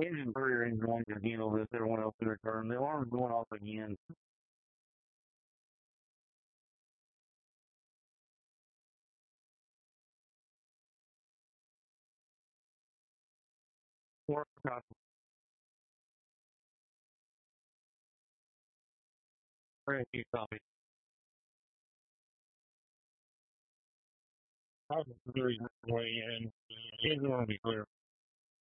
Engine 3 or engine 1 can handle this. Everyone else can return. The alarm's going off again. Work copy. Ready, copy. Way in. Engine 1 will be clear.